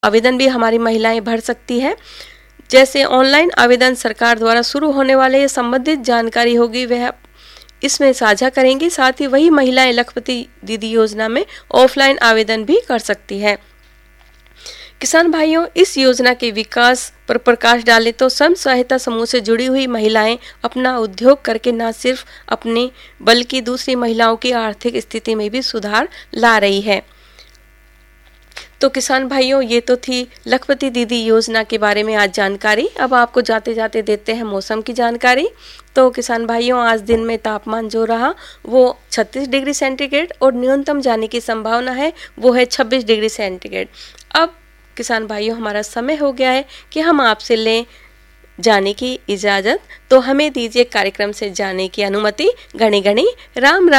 आवेदन भी हमारी महिलाएं भर सकती है। जैसे ऑनलाइन आवेदन सरकार द्वारा शुरू होने वाले संबंधित जानकारी होगी वह इसमें साझा करेंगी। साथ ही वही महिलाएं लखपति दीदी योजना में ऑफलाइन आवेदन भी कर सकती है। किसान भाइयों, इस योजना के विकास पर प्रकाश डालें तो स्वयं सहायता समूह से जुड़ी हुई महिलाएं अपना उद्योग करके न सिर्फ अपनी बल्कि दूसरी महिलाओं की आर्थिक स्थिति में भी सुधार ला रही है। तो किसान भाइयों, ये तो थी लखपति दीदी योजना के बारे में आज जानकारी। अब आपको जाते जाते देते हैं मौसम की जानकारी। तो किसान भाइयों, आज दिन में तापमान जो रहा वो 36 डिग्री सेंटीग्रेड और न्यूनतम जाने की संभावना है वो है 26 डिग्री सेंटीग्रेड। अब किसान भाइयों, हमारा समय हो गया है कि हम आपसे लें जाने की इजाज़त। तो हमें दीजिए कार्यक्रम से जाने की अनुमति। गणे गणे राम राम।